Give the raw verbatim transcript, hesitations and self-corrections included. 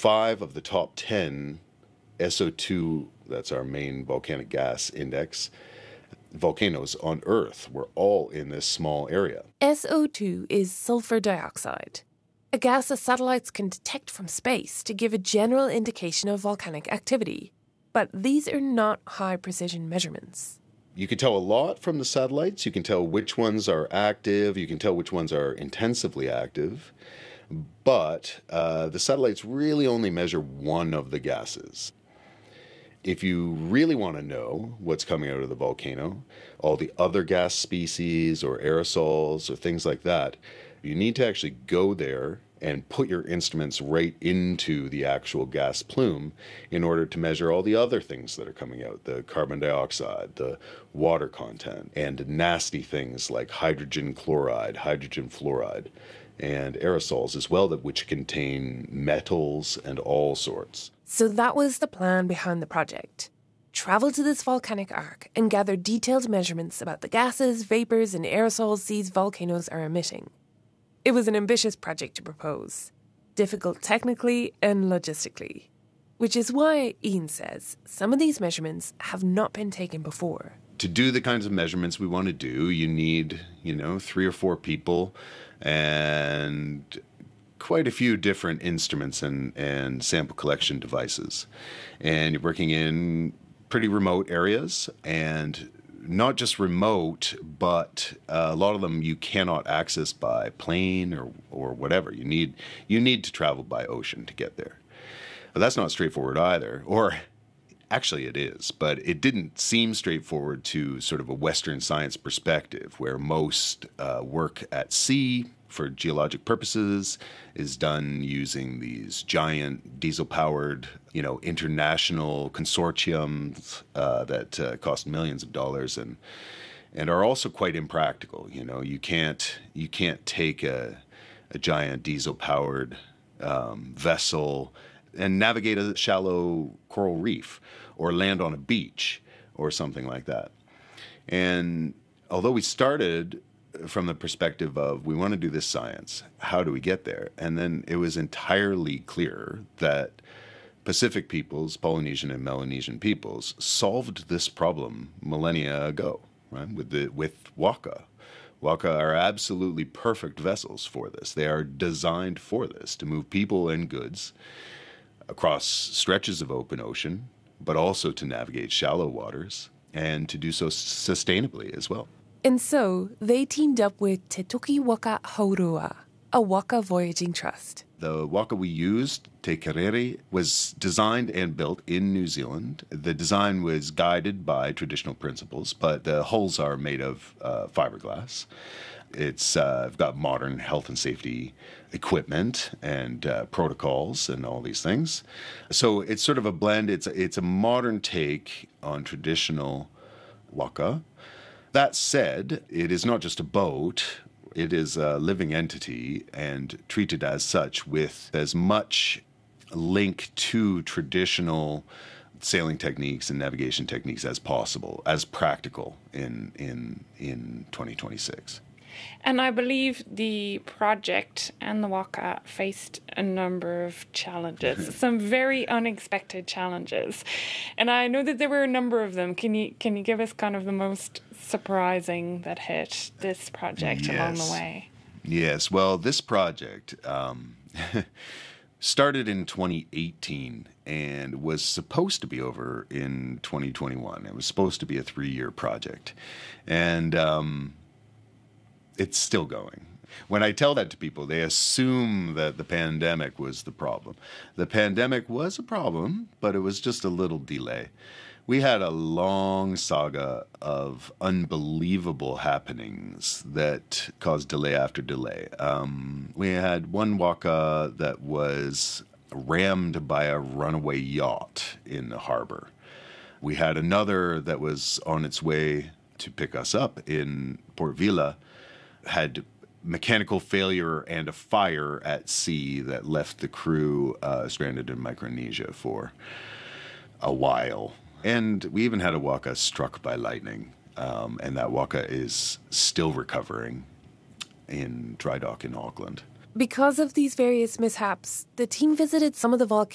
five of the top ten S O two, that's our main volcanic gas index, volcanoes on Earth were all in this small area. S O two is sulfur dioxide, a gas that satellites can detect from space to give a general indication of volcanic activity. But these are not high-precision measurements. You can tell a lot from the satellites. You can tell which ones are active. You can tell which ones are intensively active. But uh, the satellites really only measure one of the gases. If you really want to know what's coming out of the volcano, all the other gas species or aerosols or things like that, you need to actually go there and put your instruments right into the actual gas plume in order to measure all the other things that are coming out, the carbon dioxide, the water content, and nasty things like hydrogen chloride, hydrogen fluoride, and aerosols as well, that which contain metals and all sorts. So that was the plan behind the project. Travel to this volcanic arc and gather detailed measurements about the gases, vapors, and aerosols these volcanoes are emitting. It was an ambitious project to propose, difficult technically and logistically, which is why, Ian says, some of these measurements have not been taken before. To do the kinds of measurements we want to do, you need, you know, three or four people and quite a few different instruments and, and sample collection devices. And you're working in pretty remote areas, and not just remote, but uh, a lot of them you cannot access by plane or, or whatever. You need, you need to travel by ocean to get there. But that's not straightforward either, or actually it is, but it didn't seem straightforward to sort of a Western science perspective, where most uh, work at sea for geologic purposes is done using these giant diesel-powered, you know, international consortiums uh, that uh, cost millions of dollars and and are also quite impractical. You know, you can't you can't take a a giant diesel-powered um, vessel and navigate a shallow coral reef or land on a beach or something like that. And although we started from the perspective of we want to do this science, how do we get there? And then it was entirely clear that Pacific peoples, Polynesian and Melanesian peoples, solved this problem millennia ago, right? With the with Waka. Waka are absolutely perfect vessels for this. They are designed for this, to move people and goods across stretches of open ocean, but also to navigate shallow waters and to do so sustainably as well. And so they teamed up with Te Toki Waka Haurua, a waka voyaging trust. The waka we used, Te Kerere, was designed and built in New Zealand. The design was guided by traditional principles, but the hulls are made of uh, fiberglass. It's uh, got modern health and safety equipment and uh, protocols and all these things. So it's sort of a blend. It's a, it's a modern take on traditional waka. That said, it is not just a boat. It is a living entity and treated as such, with as much link to traditional sailing techniques and navigation techniques as possible, as practical in in in twenty twenty-six. And I believe the project and the Waka faced a number of challenges, some very unexpected challenges. And I know that there were a number of them. Can you can you give us kind of the most surprising that hit this project yes. along the way? Yes. Well, this project um, started in twenty eighteen and was supposed to be over in twenty twenty-one. It was supposed to be a three-year project. And um it's still going. When I tell that to people, they assume that the pandemic was the problem. The pandemic was a problem, but it was just a little delay. We had a long saga of unbelievable happenings that caused delay after delay. Um, we had one waka that was rammed by a runaway yacht in the harbor. We had another that was on its way to pick us up in Port Vila, had mechanical failure and a fire at sea that left the crew uh, stranded in Micronesia for a while. And we even had a waka struck by lightning, um, and that waka is still recovering in dry dock in Auckland. Because of these various mishaps, the team visited some of the volcanoes